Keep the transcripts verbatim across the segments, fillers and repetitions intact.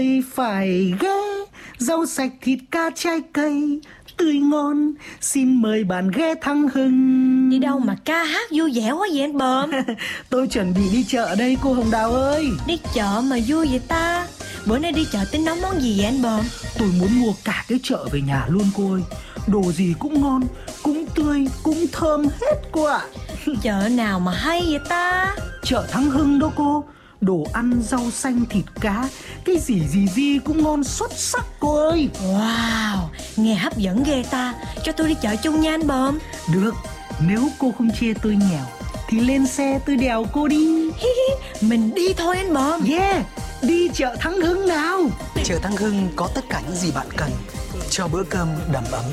Phải ghé, rau sạch thịt cá trái cây tươi ngon, xin mời bạn ghé Thăng Hưng. Đi đâu mà ca hát vui vẻ quá vậy anh Bờm? Tôi chuẩn bị đi chợ đây cô Hồng Đào ơi. Đi chợ mà vui vậy ta? Bữa nay đi chợ tính nấu món gì vậy anh Bờm? Tôi muốn mua cả cái chợ về nhà luôn cô ơi. Đồ gì cũng ngon, cũng tươi, cũng thơm hết cô ạ. Chợ nào mà hay vậy ta? Chợ Thăng Hưng đó cô. Đồ ăn, rau xanh, thịt cá, cái gì gì gì cũng ngon xuất sắc cô ơi. Wow, nghe hấp dẫn ghê ta. Cho tôi đi chợ chung nha anh Bờm. Được, nếu cô không chê tôi nghèo thì lên xe tôi đèo cô đi. Mình đi thôi anh Bờm. Yeah, đi chợ Thăng Hưng nào. Chợ Thăng Hưng có tất cả những gì bạn cần cho bữa cơm đầm ấm.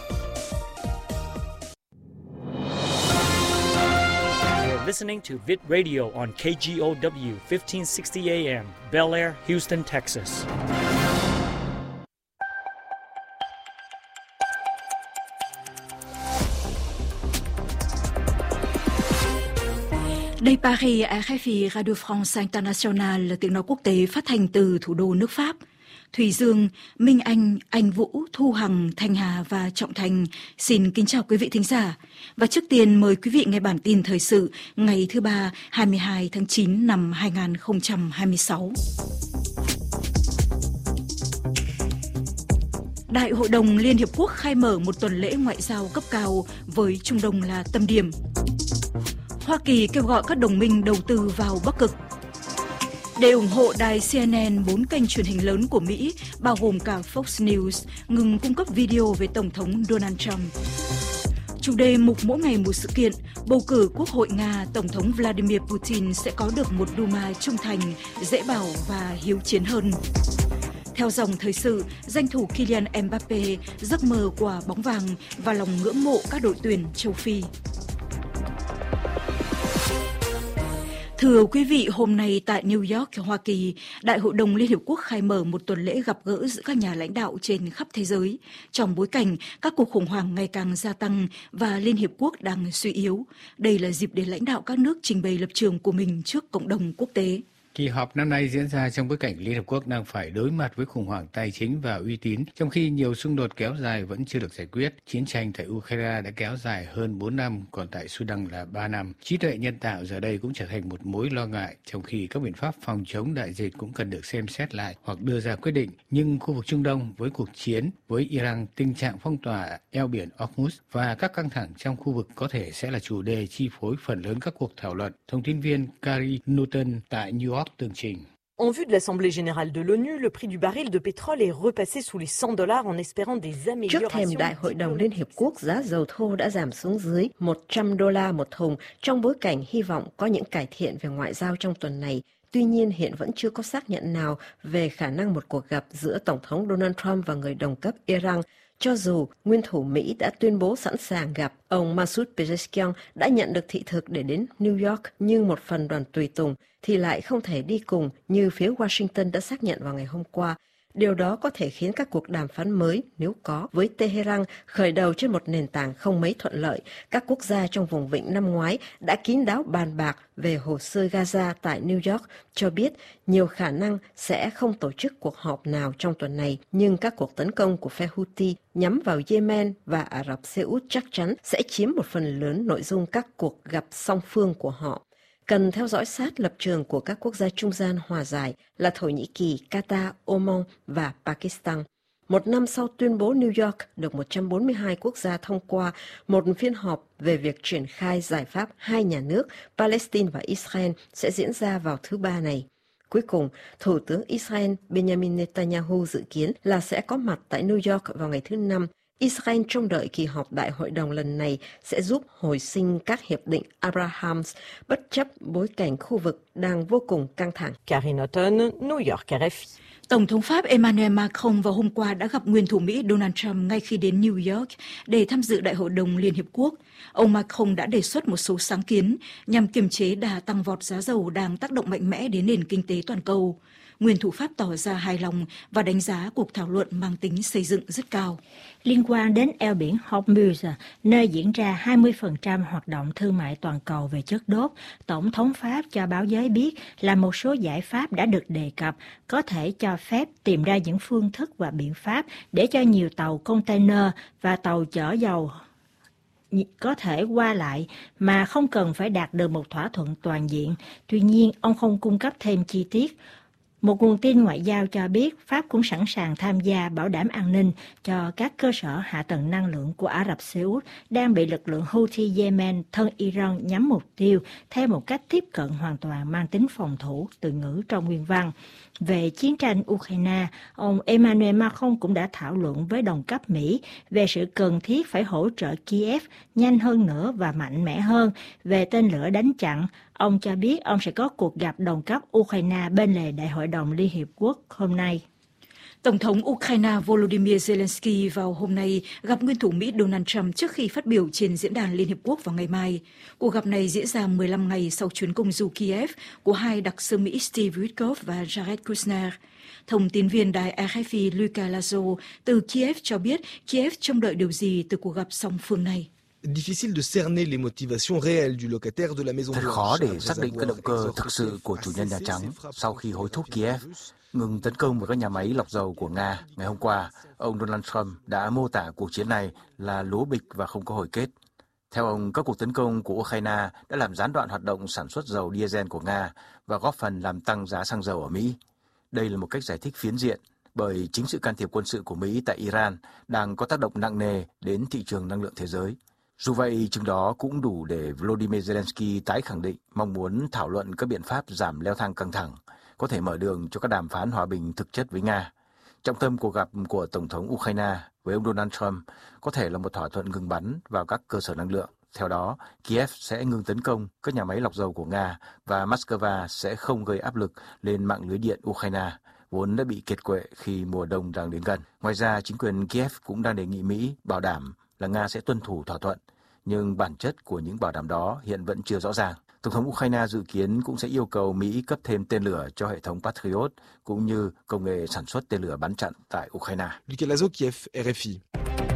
Listening to Vit Radio on K G O W fifteen sixty A M, Bel Air, Houston, Texas. Đây Paris, R F I Radio France International là tiếng nói quốc tế phát thanh từ thủ đô nước Pháp. Thùy Dương, Minh Anh, Anh Vũ, Thu Hằng, Thanh Hà và Trọng Thành xin kính chào quý vị thính giả. Và trước tiên mời quý vị nghe bản tin thời sự ngày thứ ba hai mươi hai tháng chín năm hai nghìn không trăm hai mươi sáu. Đại hội đồng Liên Hiệp Quốc khai mở một tuần lễ ngoại giao cấp cao với Trung Đông là tâm điểm. Hoa Kỳ kêu gọi các đồng minh đầu tư vào Bắc Cực. Để ủng hộ đài C N N, bốn kênh truyền hình lớn của Mỹ, bao gồm cả Fox News, ngừng cung cấp video về Tổng thống Donald Trump. Chủ đề mục mỗi ngày một sự kiện, bầu cử Quốc hội Nga, Tổng thống Vladimir Putin sẽ có được một Duma trung thành, dễ bảo và hiếu chiến hơn. Theo dòng thời sự, danh thủ Kylian Mbappe, giấc mơ quả bóng vàng và lòng ngưỡng mộ các đội tuyển châu Phi. Thưa quý vị, hôm nay tại New York, Hoa Kỳ, Đại hội đồng Liên Hiệp Quốc khai mở một tuần lễ gặp gỡ giữa các nhà lãnh đạo trên khắp thế giới, trong bối cảnh các cuộc khủng hoảng ngày càng gia tăng và Liên Hiệp Quốc đang suy yếu. Đây là dịp để lãnh đạo các nước trình bày lập trường của mình trước cộng đồng quốc tế. Kỳ họp năm nay diễn ra trong bối cảnh Liên Hợp Quốc đang phải đối mặt với khủng hoảng tài chính và uy tín, trong khi nhiều xung đột kéo dài vẫn chưa được giải quyết. Chiến tranh tại Ukraine đã kéo dài hơn bốn năm, còn tại Sudan là ba năm. Trí tuệ nhân tạo giờ đây cũng trở thành một mối lo ngại, trong khi các biện pháp phòng chống đại dịch cũng cần được xem xét lại hoặc đưa ra quyết định. Nhưng khu vực Trung Đông với cuộc chiến với Iran, tình trạng phong tỏa eo biển Hormuz và các căng thẳng trong khu vực có thể sẽ là chủ đề chi phối phần lớn các cuộc thảo luận. Thông tin viên Carrie Newton tại New York tường trình. En vue de l'Assemblée générale de l'ONU, le prix du baril de pétrole est repassé sous les cent dollars en espérant des améliorations. Trước thềm Đại hội đồng Liên Hiệp Quốc, giá dầu thô đã giảm xuống dưới một trăm đô la một thùng trong bối cảnh hy vọng có những cải thiện về ngoại giao trong tuần này. Tuy nhiên, hiện vẫn chưa có xác nhận nào về khả năng một cuộc gặp giữa Tổng thống Donald Trump và người đồng cấp Iran. Cho dù nguyên thủ Mỹ đã tuyên bố sẵn sàng gặp, ông Masoud Pezeshkian đã nhận được thị thực để đến New York, nhưng một phần đoàn tùy tùng thì lại không thể đi cùng như phía Washington đã xác nhận vào ngày hôm qua. Điều đó có thể khiến các cuộc đàm phán mới, nếu có, với Tehran khởi đầu trên một nền tảng không mấy thuận lợi. Các quốc gia trong vùng vịnh năm ngoái đã kín đáo bàn bạc về hồ sơ Gaza tại New York, cho biết nhiều khả năng sẽ không tổ chức cuộc họp nào trong tuần này. Nhưng các cuộc tấn công của phe Houthi nhắm vào Yemen và Ả Rập Xê Út chắc chắn sẽ chiếm một phần lớn nội dung các cuộc gặp song phương của họ. Cần theo dõi sát lập trường của các quốc gia trung gian hòa giải là Thổ Nhĩ Kỳ, Qatar, Oman và Pakistan. Một năm sau tuyên bố New York, được một trăm bốn mươi hai quốc gia thông qua một phiên họp về việc triển khai giải pháp hai nhà nước, Palestine và Israel sẽ diễn ra vào thứ Ba này. Cuối cùng, Thủ tướng Israel Benjamin Netanyahu dự kiến là sẽ có mặt tại New York vào ngày thứ Năm. Israel trông đợi kỳ họp đại hội đồng lần này sẽ giúp hồi sinh các hiệp định Abraham, bất chấp bối cảnh khu vực đang vô cùng căng thẳng. Carrie Newton, New York, R F I. Tổng thống Pháp Emmanuel Macron vào hôm qua đã gặp nguyên thủ Mỹ Donald Trump ngay khi đến New York để tham dự Đại hội đồng Liên Hiệp Quốc. Ông Macron đã đề xuất một số sáng kiến nhằm kiềm chế đà tăng vọt giá dầu đang tác động mạnh mẽ đến nền kinh tế toàn cầu. Nguyên thủ Pháp tỏ ra hài lòng và đánh giá cuộc thảo luận mang tính xây dựng rất cao. Liên quan đến eo biển Hormuz, nơi diễn ra hai mươi phần trăm hoạt động thương mại toàn cầu về chất đốt, Tổng thống Pháp cho báo giới biết là một số giải pháp đã được đề cập có thể cho phép tìm ra những phương thức và biện pháp để cho nhiều tàu container và tàu chở dầu có thể qua lại mà không cần phải đạt được một thỏa thuận toàn diện. Tuy nhiên, ông không cung cấp thêm chi tiết. Một nguồn tin ngoại giao cho biết Pháp cũng sẵn sàng tham gia bảo đảm an ninh cho các cơ sở hạ tầng năng lượng của Ả Rập Xê Út đang bị lực lượng Houthi Yemen thân Iran nhắm mục tiêu theo một cách tiếp cận hoàn toàn mang tính phòng thủ, từ ngữ trong nguyên văn. Về chiến tranh Ukraine, ông Emmanuel Macron cũng đã thảo luận với đồng cấp Mỹ về sự cần thiết phải hỗ trợ Kiev nhanh hơn nữa và mạnh mẽ hơn về tên lửa đánh chặn. Ông cho biết ông sẽ có cuộc gặp đồng cấp Ukraine bên lề Đại hội đồng Liên Hiệp Quốc hôm nay. Tổng thống Ukraine Volodymyr Zelensky vào hôm nay gặp nguyên thủ Mỹ Donald Trump trước khi phát biểu trên Diễn đàn Liên Hiệp Quốc vào ngày mai. Cuộc gặp này diễn ra mười lăm ngày sau chuyến công du Kiev của hai đặc sứ Mỹ Steve Witkoff và Jared Kushner. Thông tin viên đài R F I Luka Lazo từ Kiev cho biết Kiev trông đợi điều gì từ cuộc gặp song phương này. Thật khó để xác định các động cơ thực sự của chủ nhân Nhà Trắng sau khi hối thúc Kiev ngừng tấn công vào các nhà máy lọc dầu của Nga. Ngày hôm qua, ông Donald Trump đã mô tả cuộc chiến này là lố bịch và không có hồi kết. Theo ông, các cuộc tấn công của Ukraine đã làm gián đoạn hoạt động sản xuất dầu diesel của Nga và góp phần làm tăng giá xăng dầu ở Mỹ. Đây là một cách giải thích phiến diện bởi chính sự can thiệp quân sự của Mỹ tại Iran đang có tác động nặng nề đến thị trường năng lượng thế giới. Dù vậy, chừng đó cũng đủ để Volodymyr Zelensky tái khẳng định mong muốn thảo luận các biện pháp giảm leo thang căng thẳng, có thể mở đường cho các đàm phán hòa bình thực chất với Nga. Trọng tâm cuộc gặp của Tổng thống Ukraine với ông Donald Trump có thể là một thỏa thuận ngừng bắn vào các cơ sở năng lượng. Theo đó, Kiev sẽ ngừng tấn công các nhà máy lọc dầu của Nga và Moscow sẽ không gây áp lực lên mạng lưới điện Ukraine, vốn đã bị kiệt quệ khi mùa đông đang đến gần. Ngoài ra, chính quyền Kiev cũng đang đề nghị Mỹ bảo đảm là Nga sẽ tuân thủ thỏa thuận, nhưng bản chất của những bảo đảm đó hiện vẫn chưa rõ ràng. Tổng thống Ukraine dự kiến cũng sẽ yêu cầu Mỹ cấp thêm tên lửa cho hệ thống Patriot, cũng như công nghệ sản xuất tên lửa bắn chặn tại Ukraine. Luka Lazo, Kiev, R F I.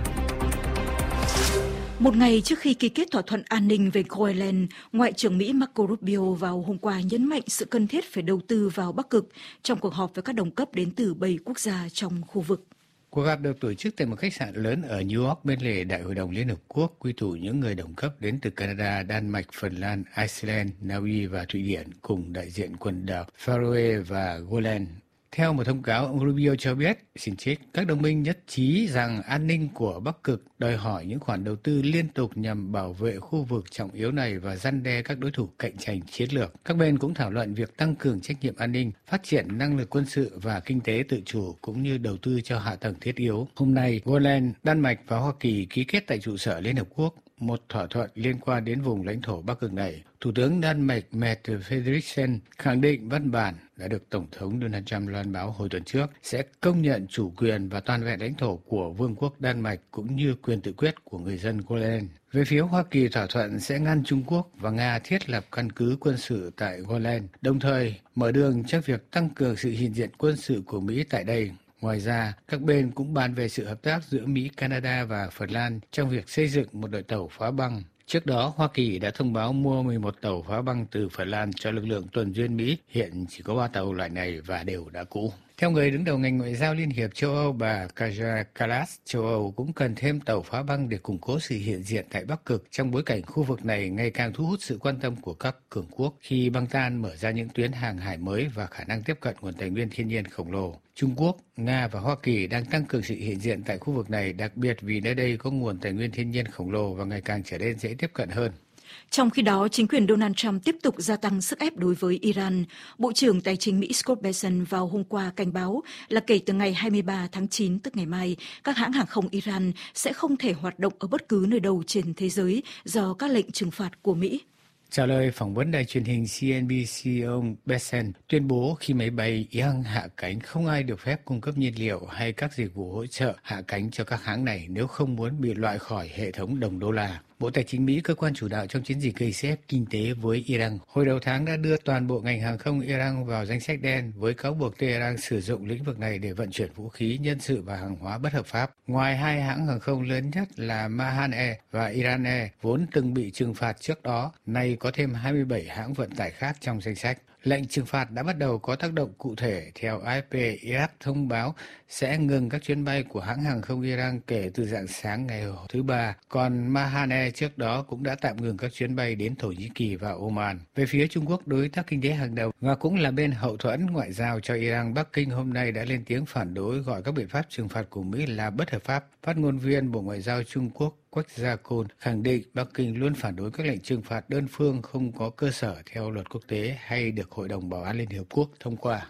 Một ngày trước khi ký kết thỏa thuận an ninh về Groenland, Ngoại trưởng Mỹ Marco Rubio vào hôm qua nhấn mạnh sự cần thiết phải đầu tư vào Bắc Cực trong cuộc họp với các đồng cấp đến từ bảy quốc gia trong khu vực. Cuộc gặp được tổ chức tại một khách sạn lớn ở New York bên lề Đại hội đồng Liên Hợp Quốc, quy tụ những người đồng cấp đến từ Canada, Đan Mạch, Phần Lan, Iceland, Na Uy và Thụy Điển, cùng đại diện quần đảo Faroe và Golan. Theo một thông cáo, ông Rubio cho biết, xin trích, các đồng minh nhất trí rằng an ninh của Bắc Cực đòi hỏi những khoản đầu tư liên tục nhằm bảo vệ khu vực trọng yếu này và răn đe các đối thủ cạnh tranh chiến lược. Các bên cũng thảo luận việc tăng cường trách nhiệm an ninh, phát triển năng lực quân sự và kinh tế tự chủ, cũng như đầu tư cho hạ tầng thiết yếu. Hôm nay, Golan, Đan Mạch và Hoa Kỳ ký kết tại trụ sở Liên Hợp Quốc một thỏa thuận liên quan đến vùng lãnh thổ Bắc Cực này. Thủ tướng Đan Mạch Mette Frederiksen khẳng định văn bản đã được Tổng thống Donald Trump loan báo hồi tuần trước sẽ công nhận chủ quyền và toàn vẹn lãnh thổ của Vương quốc Đan Mạch cũng như quyền tự quyết của người dân Golan. Về phía Hoa Kỳ, thỏa thuận sẽ ngăn Trung Quốc và Nga thiết lập căn cứ quân sự tại Golan, đồng thời mở đường cho việc tăng cường sự hiện diện quân sự của Mỹ tại đây. Ngoài ra, các bên cũng bàn về sự hợp tác giữa Mỹ, Canada và Phần Lan trong việc xây dựng một đội tàu phá băng. Trước đó, Hoa Kỳ đã thông báo mua mười một tàu phá băng từ Phần Lan cho lực lượng tuần duyên Mỹ. Hiện chỉ có ba tàu loại này và đều đã cũ. Theo người đứng đầu ngành ngoại giao Liên hiệp châu Âu bà Kaja Kallas, châu Âu cũng cần thêm tàu phá băng để củng cố sự hiện diện tại Bắc Cực trong bối cảnh khu vực này ngày càng thu hút sự quan tâm của các cường quốc khi băng tan mở ra những tuyến hàng hải mới và khả năng tiếp cận nguồn tài nguyên thiên nhiên khổng lồ. Trung Quốc, Nga và Hoa Kỳ đang tăng cường sự hiện diện tại khu vực này, đặc biệt vì nơi đây có nguồn tài nguyên thiên nhiên khổng lồ và ngày càng trở nên dễ tiếp cận hơn. Trong khi đó, chính quyền Donald Trump tiếp tục gia tăng sức ép đối với Iran. Bộ trưởng Tài chính Mỹ Scott Bessent vào hôm qua cảnh báo là kể từ ngày hai mươi ba tháng chín, tức ngày mai, các hãng hàng không Iran sẽ không thể hoạt động ở bất cứ nơi đâu trên thế giới do các lệnh trừng phạt của Mỹ. Trả lời phỏng vấn đài truyền hình C N B C, ông Bessent tuyên bố khi máy bay Iran hạ cánh không ai được phép cung cấp nhiên liệu hay các dịch vụ hỗ trợ hạ cánh cho các hãng này nếu không muốn bị loại khỏi hệ thống đồng đô la. Bộ Tài chính Mỹ, cơ quan chủ đạo trong chiến dịch gây sức ép kinh tế với Iran, hồi đầu tháng đã đưa toàn bộ ngành hàng không Iran vào danh sách đen với cáo buộc Tehran sử dụng lĩnh vực này để vận chuyển vũ khí, nhân sự và hàng hóa bất hợp pháp. Ngoài hai hãng hàng không lớn nhất là Mahan Air và Iran Air vốn từng bị trừng phạt trước đó, nay có thêm hai mươi bảy hãng vận tải khác trong danh sách. Lệnh trừng phạt đã bắt đầu có tác động cụ thể. Theo a ép pê, Iraq thông báo sẽ ngừng các chuyến bay của hãng hàng không Iran kể từ rạng sáng ngày thứ Ba. Còn Mahan Air trước đó cũng đã tạm ngừng các chuyến bay đến Thổ Nhĩ Kỳ và Oman. Về phía Trung Quốc, đối tác kinh tế hàng đầu và cũng là bên hậu thuẫn ngoại giao cho Iran, Bắc Kinh hôm nay đã lên tiếng phản đối, gọi các biện pháp trừng phạt của Mỹ là bất hợp pháp. Phát ngôn viên Bộ Ngoại giao Trung Quốc Quách Gia Côn khẳng định Bắc Kinh luôn phản đối các lệnh trừng phạt đơn phương không có cơ sở theo luật quốc tế hay được Hội đồng Bảo an Liên Hợp Quốc thông qua.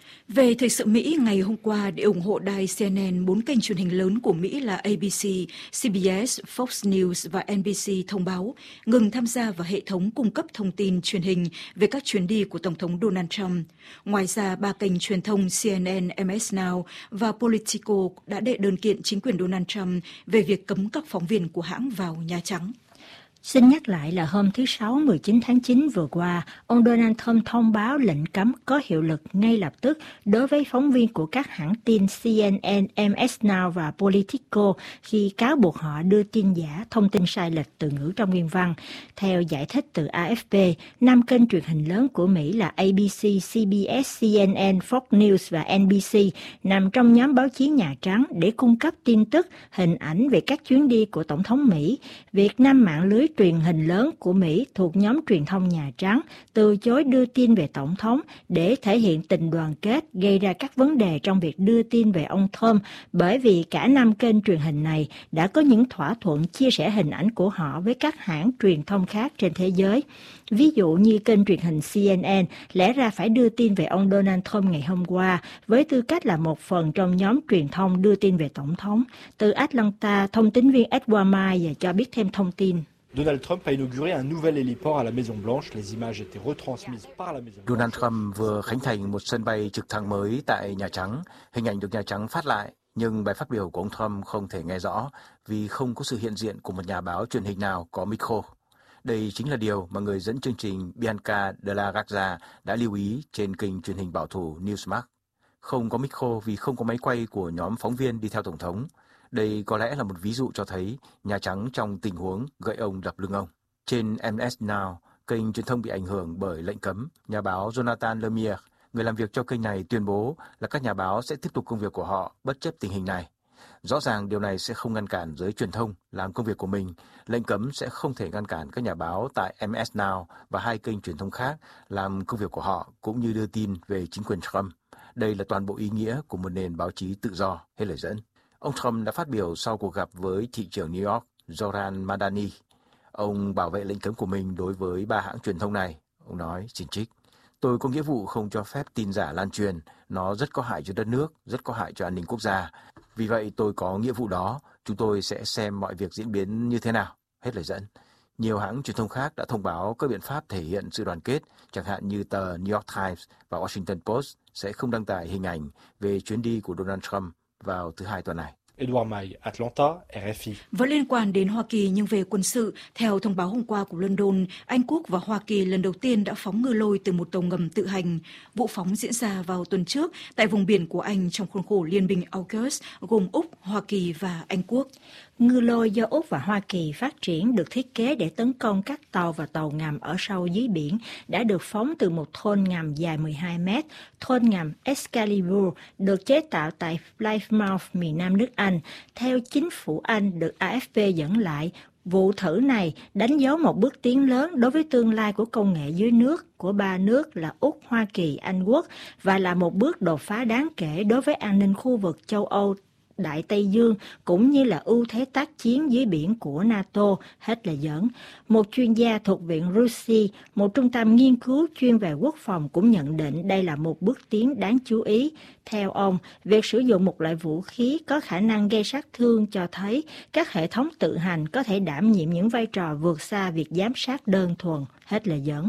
Về thời sự Mỹ, ngày hôm qua, để ủng hộ đài xê en en, bốn kênh truyền hình lớn của Mỹ là a bê xê, xê bê ét, Fox News và en bê xê thông báo ngừng tham gia vào hệ thống cung cấp thông tin truyền hình về các chuyến đi của Tổng thống Donald Trump. Ngoài ra, ba kênh truyền thông xê en en, em ét Now và Politico đã đệ đơn kiện chính quyền Donald Trump về việc cấm các phóng viên của hãng vào Nhà Trắng. Xin nhắc lại là hôm thứ Sáu mười chín tháng chín vừa qua, ông Donald Trump thông báo lệnh cấm có hiệu lực ngay lập tức đối với phóng viên của các hãng tin xê en en, em ét Now và Politico khi cáo buộc họ đưa tin giả, thông tin sai lệch từ ngữ trong nguyên văn. Theo giải thích từ a ép pê, năm kênh truyền hình lớn của Mỹ là a bê xê, xê bê ét, xê en en, Fox News và en bê xê nằm trong nhóm báo chí Nhà Trắng để cung cấp tin tức, hình ảnh về các chuyến đi của Tổng thống Mỹ. Việc năm mạng lưới truyền hình lớn của Mỹ thuộc nhóm truyền thông Nhà Trắng từ chối đưa tin về Tổng thống để thể hiện tình đoàn kết, gây ra các vấn đề trong việc đưa tin về ông Trump bởi vì cả năm kênh truyền hình này đã có những thỏa thuận chia sẻ hình ảnh của họ với các hãng truyền thông khác trên thế giới. Ví dụ như kênh truyền hình xê en en lẽ ra phải đưa tin về ông Donald Trump ngày hôm qua với tư cách là một phần trong nhóm truyền thông đưa tin về Tổng thống. Từ Atlanta, thông tín viên Edward Mai cho biết thêm thông tin. Donald Trump a inauguré un nouvel héliport à la Maison Blanche. Les images étaient retransmises par la Maison Blanche. Donald Trump vừa khánh thành một sân bay trực thăng mới tại Nhà Trắng. Hình ảnh được Nhà Trắng phát lại, nhưng bài phát biểu của ông Trump không thể nghe rõ vì không có sự hiện diện của một nhà báo truyền hình nào có micro. Đây chính là điều mà người dẫn chương trình Bianca Della Raggia đã lưu ý trên kênh truyền hình bảo thủ Newsmax. Không có micro vì không có máy quay của nhóm phóng viên đi theo Tổng thống. Đây có lẽ là một ví dụ cho thấy Nhà Trắng trong tình huống gậy ông đập lưng ông. Trên em ét Now, kênh truyền thông bị ảnh hưởng bởi lệnh cấm, nhà báo Jonathan Lemire, người làm việc cho kênh này, tuyên bố là các nhà báo sẽ tiếp tục công việc của họ bất chấp tình hình này. Rõ ràng điều này sẽ không ngăn cản giới truyền thông làm công việc của mình. Lệnh cấm sẽ không thể ngăn cản các nhà báo tại em ét Now và hai kênh truyền thông khác làm công việc của họ cũng như đưa tin về chính quyền Trump. Đây là toàn bộ ý nghĩa của một nền báo chí tự do, hết lời dẫn. Ông Trump đã phát biểu sau cuộc gặp với thị trưởng New York Zohran Madani. Ông bảo vệ lệnh cấm của mình đối với ba hãng truyền thông này. Ông nói, xin trích, tôi có nghĩa vụ không cho phép tin giả lan truyền. Nó rất có hại cho đất nước, rất có hại cho an ninh quốc gia. Vì vậy tôi có nghĩa vụ đó. Chúng tôi sẽ xem mọi việc diễn biến như thế nào. Hết lời dẫn. Nhiều hãng truyền thông khác đã thông báo các biện pháp thể hiện sự đoàn kết, chẳng hạn như tờ New York Times và Washington Post sẽ không đăng tải hình ảnh về chuyến đi của Donald Trump vào thứ Hai tuần này. Edward Mai, Atlanta, rờ ép i. Vẫn liên quan đến Hoa Kỳ nhưng về quân sự, theo thông báo hôm qua của London, Anh Quốc và Hoa Kỳ lần đầu tiên đã phóng ngư lôi từ một tàu ngầm tự hành. Vụ phóng diễn ra vào tuần trước tại vùng biển của Anh trong khuôn khổ Liên minh AUKUS gồm Úc, Hoa Kỳ và Anh Quốc. Ngư lôi do Úc và Hoa Kỳ phát triển được thiết kế để tấn công các tàu và tàu ngầm ở sâu dưới biển đã được phóng từ một thôn ngầm dài mười hai mét. Thôn ngầm Excalibur được chế tạo tại Plymouth, miền Nam nước Anh. Theo chính phủ Anh được a ép pê dẫn lại, vụ thử này đánh dấu một bước tiến lớn đối với tương lai của công nghệ dưới nước của ba nước là Úc, Hoa Kỳ, Anh Quốc và là một bước đột phá đáng kể đối với an ninh khu vực châu Âu, Đại Tây Dương cũng như là ưu thế tác chiến dưới biển của NATO, hết lời dẫn. Một chuyên gia thuộc Viện Russia, một trung tâm nghiên cứu chuyên về quốc phòng cũng nhận định đây là một bước tiến đáng chú ý. Theo ông, việc sử dụng một loại vũ khí có khả năng gây sát thương cho thấy các hệ thống tự hành có thể đảm nhiệm những vai trò vượt xa việc giám sát đơn thuần, hết lời dẫn.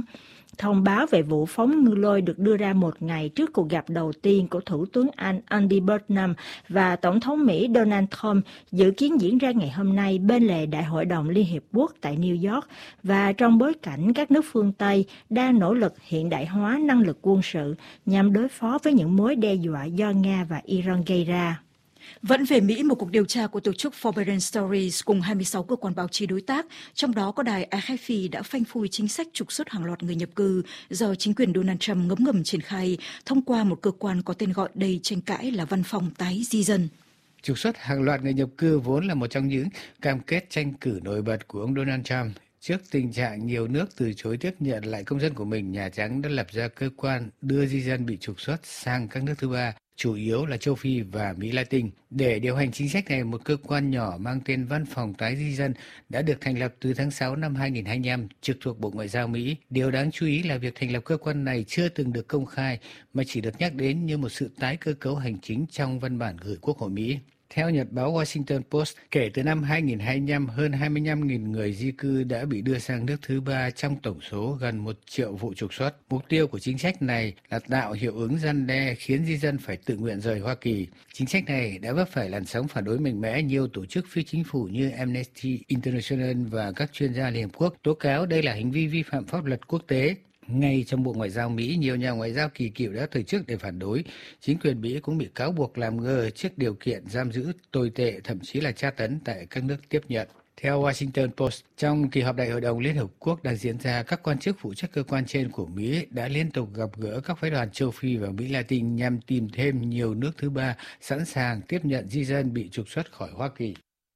Thông báo về vụ phóng ngư lôi được đưa ra một ngày trước cuộc gặp đầu tiên của Thủ tướng Anh Andy Burnham và Tổng thống Mỹ Donald Trump dự kiến diễn ra ngày hôm nay bên lề Đại hội đồng Liên Hiệp Quốc tại New York và trong bối cảnh các nước phương Tây đang nỗ lực hiện đại hóa năng lực quân sự nhằm đối phó với những mối đe dọa do Nga và Iran gây ra. Vẫn về Mỹ, một cuộc điều tra của tổ chức Forbidden Stories cùng hai mươi sáu cơ quan báo chí đối tác, trong đó có đài a ép pê đã phanh phui chính sách trục xuất hàng loạt người nhập cư do chính quyền Donald Trump ngấm ngầm triển khai thông qua một cơ quan có tên gọi đầy tranh cãi là Văn phòng tái di dân. Trục xuất hàng loạt người nhập cư vốn là một trong những cam kết tranh cử nổi bật của ông Donald Trump. Trước tình trạng nhiều nước từ chối tiếp nhận lại công dân của mình, Nhà Trắng đã lập ra cơ quan đưa di dân bị trục xuất sang các nước thứ ba, chủ yếu là châu Phi và Mỹ Latin. Để điều hành chính sách này, một cơ quan nhỏ mang tên Văn phòng tái di dân đã được thành lập từ tháng sáu năm hai nghìn không trăm hai mươi lăm, trực thuộc Bộ Ngoại giao Mỹ. Điều đáng chú ý là việc thành lập cơ quan này chưa từng được công khai, mà chỉ được nhắc đến như một sự tái cơ cấu hành chính trong văn bản gửi Quốc hội Mỹ. Theo nhật báo Washington Post, kể từ năm hai nghìn không trăm hai mươi lăm, hơn hai mươi lăm nghìn người di cư đã bị đưa sang nước thứ ba trong tổng số gần một triệu vụ trục xuất. Mục tiêu của chính sách này là tạo hiệu ứng răn đe khiến di dân phải tự nguyện rời Hoa Kỳ. Chính sách này đã vấp phải làn sóng phản đối mạnh mẽ. Nhiều tổ chức phi chính phủ như Amnesty International và các chuyên gia Liên Hợp Quốc tố cáo đây là hành vi vi phạm pháp luật quốc tế. Ngay trong Bộ Ngoại giao Mỹ, nhiều nhà ngoại giao kỳ cựu đã từ chức để phản đối. Chính quyền Mỹ cũng bị cáo buộc làm ngơ trước điều kiện giam giữ tồi tệ, thậm chí là tra tấn tại các nước tiếp nhận. Theo Washington Post, trong kỳ họp Đại hội đồng Liên Hợp Quốc đang diễn ra, các quan chức phụ trách cơ quan trên của Mỹ đã liên tục gặp gỡ các phái đoàn châu Phi và Mỹ Latin nhằm tìm thêm nhiều nước thứ ba sẵn sàng tiếp nhận di dân bị trục xuất khỏi Hoa Kỳ.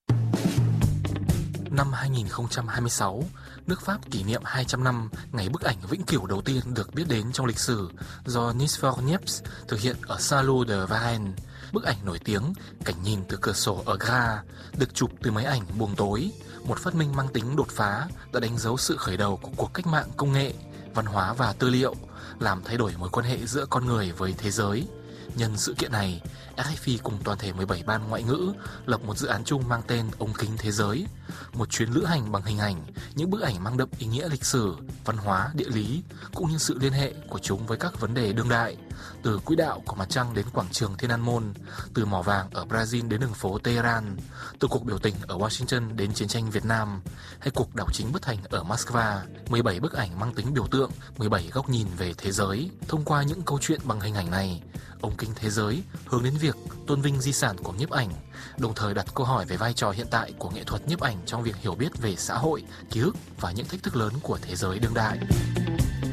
Năm hai nghìn không trăm hai mươi sáu, nước Pháp kỷ niệm hai trăm năm ngày bức ảnh vĩnh cửu đầu tiên được biết đến trong lịch sử do Nice for Niepce thực hiện ở Salon de Varenne. Bức ảnh nổi tiếng, cảnh nhìn từ cửa sổ ở Graz, được chụp từ máy ảnh buồng tối, một phát minh mang tính đột phá đã đánh dấu sự khởi đầu của cuộc cách mạng công nghệ, văn hóa và tư liệu, làm thay đổi mối quan hệ giữa con người với thế giới. Nhân sự kiện này, a ép pê cùng toàn thể mười bảy ban ngoại ngữ lập một dự án chung mang tên Ống kính thế giới, một chuyến lữ hành bằng hình ảnh, những bức ảnh mang đậm ý nghĩa lịch sử, văn hóa, địa lý, cũng như sự liên hệ của chúng với các vấn đề đương đại, từ quỹ đạo của mặt trăng đến quảng trường Thiên An Môn, từ mỏ vàng ở Brazil đến đường phố Tehran, từ cuộc biểu tình ở Washington đến chiến tranh Việt Nam, hay cuộc đảo chính bất thành ở Moscow. mười bảy bức ảnh mang tính biểu tượng, mười bảy góc nhìn về thế giới. Thông qua những câu chuyện bằng hình ảnh này, Ống kính thế giới hướng đến việc tôn vinh di sản của nhiếp ảnh, đồng thời đặt câu hỏi về vai trò hiện tại của nghệ thuật nhiếp ảnh trong việc hiểu biết về xã hội, ký ức và những thách thức lớn của thế giới đương đại.